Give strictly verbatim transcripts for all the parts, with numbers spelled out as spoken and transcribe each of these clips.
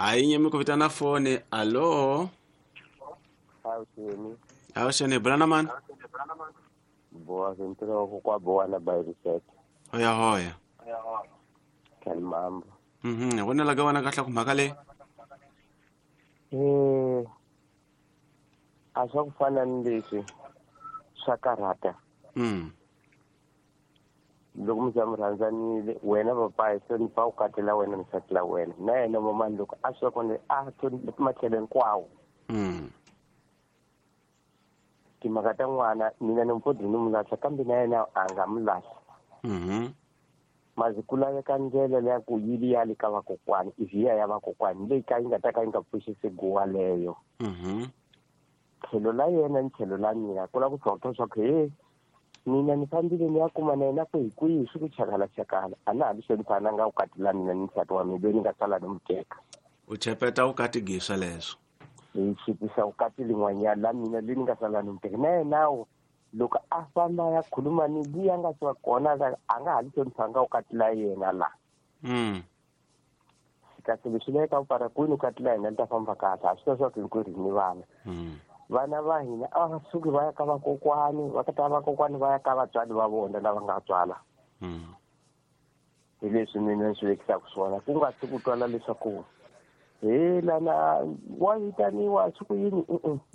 Ainye miko vitana phone. Alo. Hawsheni. Hawsheni brana man. Boa sentro kwa boa na by reset. Hoya hoya. Kalmambo. Mhm. Wona laga wana kahla kumhaka le. Eh. Aswa kufana ndisi. Shakarata. Mhm. Loko mujamranzanile wena papa isoni pa ukatela wena nisatla wena. Na yena mama loko aswa konde ah toni mathele kwawo. Mhm. Timagata n'wana mina ni mpodi ni mulasa kambe na yena anga mulasa. Mhm. Mazikula ka ndlela leya ku yili yali ka vakokwani iviya ya vakokwani leyi ka yi nga ta ka yi nga pfuxisi guwa leyo. Mhm. Tlhelo la yena ni tlhelo la mina ku la ku tlhontlha swa ku he mina ni fambile ni ya kuma na yena ku hi kwihi swi ku chakala chakala a na ha li hloniphana u katela mina ni nsati wa mina loyi ni nga sala ni muteka. U chepeta u katigiswa leswo. Hi xipisa ukati lin'wanyana la mina leyi ni nga sala ni muteka na yenawo loko a famba ya khuluma ni liya nga swa kona a nga ha li hloniphanga ukati la yena la. Mhm. Kasi leswi leka u para kwini ukati la yena ni ta famba kahle a swi ta swa ku hinkwerhu ni vana. Mhm. Vana va hina a va suki va ya ka vakokwani va ka ta vakokwani va ya ka vatswari va vona lava nga tswala. Mhm. Hi leswi mina ni swi vekisaka swona ku nga si ku twala leswaku he lana wa vitaniwa swi ku yini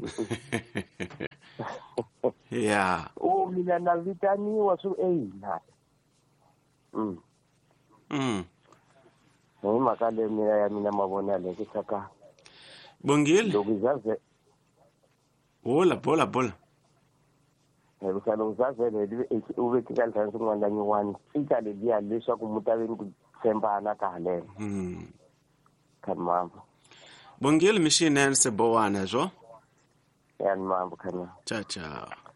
Yeah. o mina na vitaniwa swi eyi na mm Mhm. hi mhaka leyi mina ya mina mavona le ku saka Bongile. loko zaze Bola bola bola. hi ku sala uzaze le u vetika nthansi n'wana la nyuwani fika leliya leswaku mutaveni ku tshembana ka haleno. Mhm. Khani mambo. Bongile machine and se bowana zo. Yani mambo khani. Cha cha.